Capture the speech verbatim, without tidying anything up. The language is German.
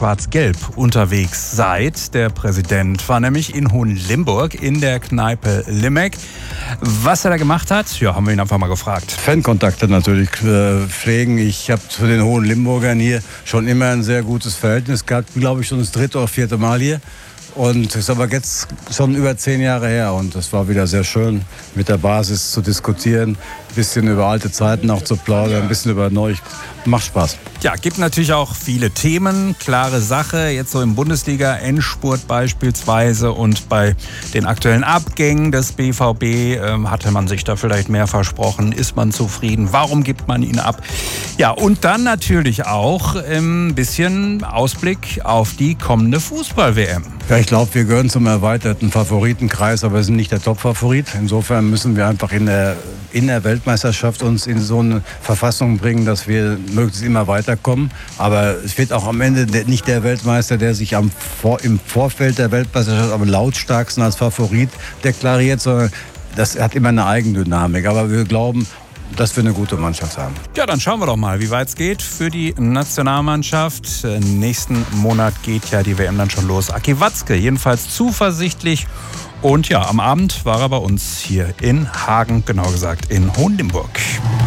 Schwarz-Gelb unterwegs seid. Der Präsident war nämlich in Hohenlimburg in der Kneipe Limmek. Was er da gemacht hat, ja, haben wir ihn einfach mal gefragt. Fankontakte natürlich äh, pflegen. Ich habe zu den Hohenlimburgern hier schon immer ein sehr gutes Verhältnis gehabt. Glaube ich schon das dritte oder vierte Mal hier. Und es ist aber jetzt schon über zehn Jahre her und es war wieder sehr schön, mit der Basis zu diskutieren, ein bisschen über alte Zeiten auch zu plaudern, ein bisschen über neu. Macht Spaß. Ja, gibt natürlich auch viele Themen, klare Sache, jetzt so im Bundesliga-Endspurt beispielsweise und bei den aktuellen Abgängen des B V B ähm, hatte man sich da vielleicht mehr versprochen, ist man zufrieden, warum gibt man ihn ab? Ja, und dann natürlich auch ein ähm, bisschen Ausblick auf die kommende Fußball-W M. Ja, ich glaube, wir gehören zum erweiterten Favoritenkreis, aber wir sind nicht der Top-Favorit. Insofern müssen wir einfach in der, in der Weltmeisterschaft uns in so eine Verfassung bringen, dass wir möglichst immer weiterkommen. Aber es wird auch am Ende nicht der Weltmeister, der sich am Vor, im Vorfeld der Weltmeisterschaft am lautstarksten als Favorit deklariert, sondern das hat immer eine Eigendynamik. Aber wir glauben, dass wir eine gute Mannschaft haben. Ja, dann schauen wir doch mal, wie weit es geht für die Nationalmannschaft. Äh, nächsten Monat geht ja die W M dann schon los. Aki Watzke jedenfalls zuversichtlich. Und ja, am Abend war er bei uns hier in Hagen, genau gesagt in Hohenlimburg.